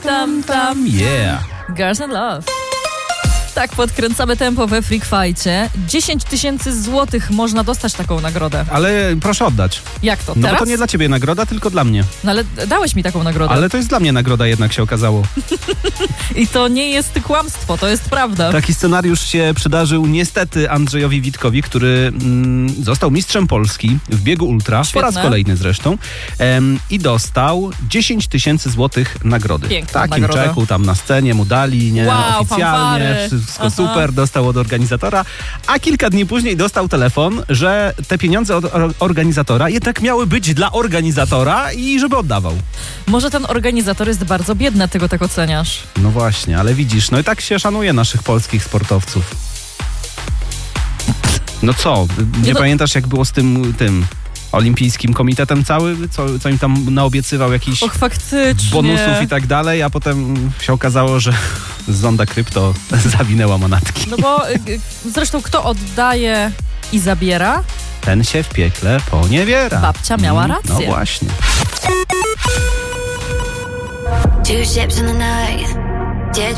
tam. Yeah. Girls and Love. Tak, podkręcamy tempo we Freak Fight'cie. 10 000 złotych można dostać taką nagrodę. Ale proszę oddać. Jak to, No teraz? bo to nie dla ciebie nagroda, tylko dla mnie. No ale dałeś mi taką nagrodę. Ale to jest dla mnie nagroda jednak się okazało. I to nie jest kłamstwo, to jest prawda. Taki scenariusz się przydarzył niestety Andrzejowi Witkowi, który został mistrzem Polski w biegu ultra, Świetne. po raz kolejny zresztą, i dostał 10 000 złotych nagrody. Piękna Takim nagroda. czeku tam na scenie mu dali, nie? Wow, Oficjalnie, fanfary. wszystko Aha. super, dostał od organizatora, a kilka dni później dostał telefon, że te pieniądze od organizatora jednak miały być dla organizatora i żeby oddawał. Może ten organizator jest bardzo biedny, tego tak oceniasz. No właśnie, ale widzisz, no i tak się szanuje naszych polskich sportowców. No co, nie no- pamiętasz jak było z tym olimpijskim komitetem cały, co im tam naobiecywał jakichś Och, faktycznie. bonusów i tak dalej, a potem się okazało, że zonda krypto zawinęła manatki. No bo zresztą kto oddaje i zabiera? Ten się w piekle poniewiera. Babcia miała rację. No właśnie. Two ships in the night.